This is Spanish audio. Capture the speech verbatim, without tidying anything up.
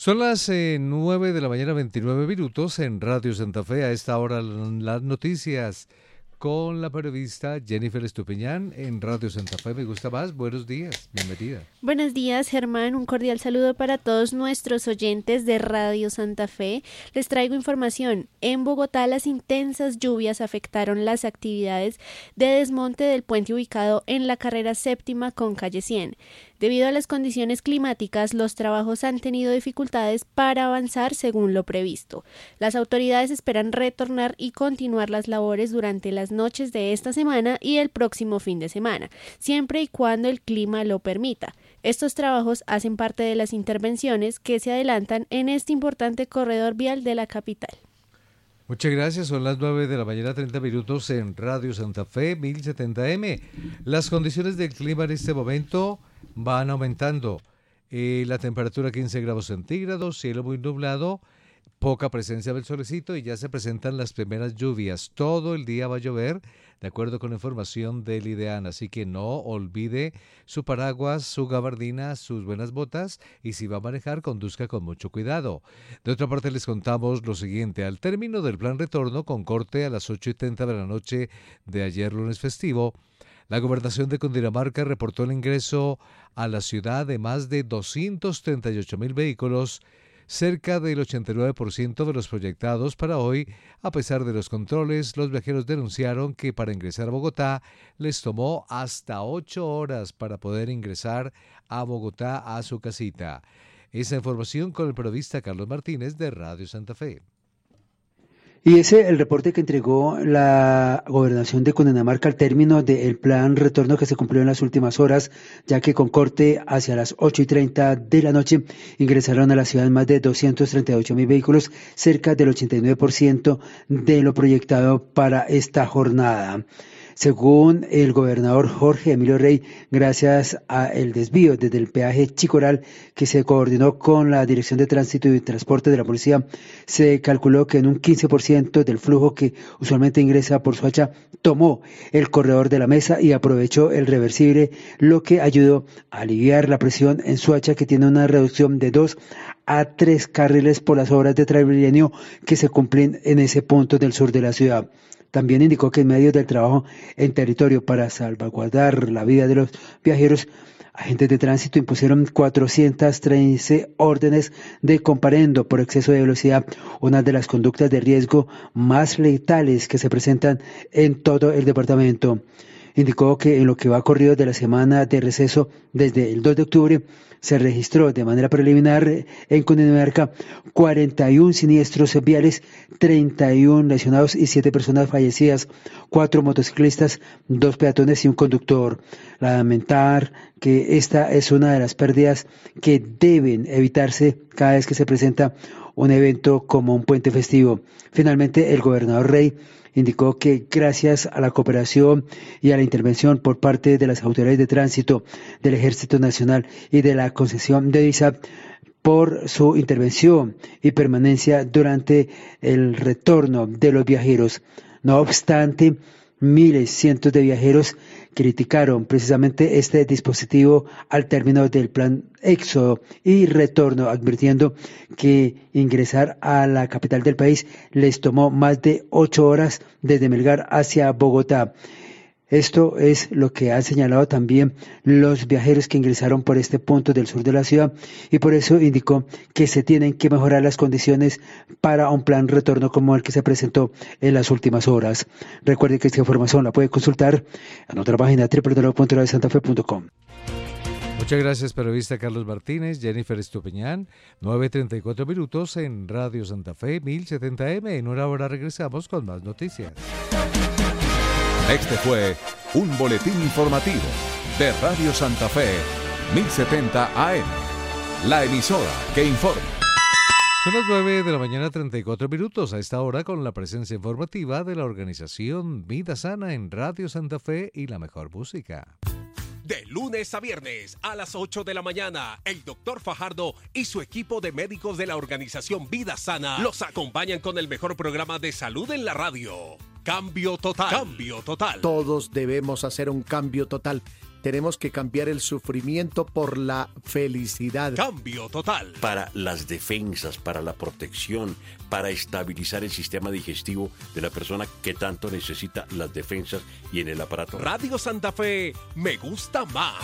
Son las eh, nueve de la mañana, veintinueve minutos en Radio Santa Fe. A esta hora las noticias con la periodista Jennifer Estupiñán en Radio Santa Fe. Me gusta más. Buenos días, bienvenida. Buenos días, Germán. Un cordial saludo para todos nuestros oyentes de Radio Santa Fe. Les traigo información. En Bogotá, las intensas lluvias afectaron las actividades de desmonte del puente ubicado en la carrera séptima con calle cien. Debido a las condiciones climáticas, los trabajos han tenido dificultades para avanzar según lo previsto. Las autoridades esperan retornar y continuar las labores durante las noches de esta semana y el próximo fin de semana, siempre y cuando el clima lo permita. Estos trabajos hacen parte de las intervenciones que se adelantan en este importante corredor vial de la capital. Muchas gracias, son las nueve de la mañana, treinta minutos en Radio Santa Fe, mil setenta eme. Las condiciones del clima en este momento van aumentando. Eh, la temperatura quince grados centígrados, cielo muy nublado, poca presencia del solecito y ya se presentan las primeras lluvias. Todo el día va a llover, de acuerdo con la información del IDEAN, así que no olvide su paraguas, su gabardina, sus buenas botas y si va a manejar, conduzca con mucho cuidado. De otra parte, les contamos lo siguiente. Al término del plan retorno, con corte a las ocho y treinta de la noche de ayer lunes festivo, la Gobernación de Cundinamarca reportó el ingreso a la ciudad de más de doscientos treinta y ocho mil vehículos, cerca del ochenta y nueve por ciento de los proyectados para hoy. A pesar de los controles, los viajeros denunciaron que para ingresar a Bogotá les tomó hasta ocho horas para poder ingresar a Bogotá a su casita. Esa información con el periodista Carlos Martínez de Radio Santa Fe. Y ese es el reporte que entregó la Gobernación de Cundinamarca al término del plan retorno que se cumplió en las últimas horas, ya que con corte hacia las ocho y treinta de la noche ingresaron a la ciudad más de doscientos treinta y ocho mil vehículos, cerca del ochenta y nueve por ciento de lo proyectado para esta jornada. Según el gobernador Jorge Emilio Rey, gracias al desvío desde el peaje Chicoral que se coordinó con la Dirección de Tránsito y Transporte de la Policía, se calculó que en un quince por ciento del flujo que usualmente ingresa por Soacha tomó el corredor de la Mesa y aprovechó el reversible, lo que ayudó a aliviar la presión en Soacha, que tiene una reducción de dos a tres carriles por las obras de Transmilenio que se cumplen en ese punto del sur de la ciudad. También indicó que en medio del trabajo en territorio para salvaguardar la vida de los viajeros, agentes de tránsito impusieron cuatrocientas trece órdenes de comparendo por exceso de velocidad, una de las conductas de riesgo más letales que se presentan en todo el departamento. Indicó que en lo que va corrido de la semana de receso desde el dos de octubre, se registró de manera preliminar en Cundinamarca cuarenta y uno siniestros viales, treinta y uno lesionados y siete personas fallecidas, cuatro motociclistas, dos peatones y un conductor. Lamentar que esta es una de las pérdidas que deben evitarse cada vez que se presenta un evento como un puente festivo. Finalmente, el gobernador Rey indicó que gracias a la cooperación y a la intervención por parte de las autoridades de tránsito, del Ejército Nacional y de la concesión de visa, por su intervención y permanencia durante el retorno de los viajeros. No obstante, miles, cientos de viajeros criticaron precisamente este dispositivo al término del plan éxodo y retorno, advirtiendo que ingresar a la capital del país les tomó más de ocho horas desde Melgar hacia Bogotá. Esto es lo que han señalado también los viajeros que ingresaron por este punto del sur de la ciudad, y por eso indicó que se tienen que mejorar las condiciones para un plan retorno como el que se presentó en las últimas horas. Recuerde que esta información la puede consultar en nuestra página doble u doble u doble u punto radio santa fe punto com. Muchas gracias, periodista Carlos Martínez. Jennifer Estupiñán, nueve treinta y cuatro minutos en Radio Santa Fe, mil setenta eme. En una hora regresamos con más noticias. Este fue un boletín informativo de Radio Santa Fe, mil setenta A M, la emisora que informa. Son las nueve de la mañana, treinta y cuatro minutos, a esta hora con la presencia informativa de la organización Vida Sana en Radio Santa Fe y la mejor música. De lunes a viernes a las ocho de la mañana, el doctor Fajardo y su equipo de médicos de la organización Vida Sana los acompañan con el mejor programa de salud en la radio. Cambio total. Cambio total. Todos debemos hacer un cambio total. tenemos que cambiar el sufrimiento por la felicidad. Cambio total. Para las defensas, para la protección, para estabilizar el sistema digestivo de la persona que tanto necesita las defensas y en el aparato. Radio Santa Fe, me gusta más.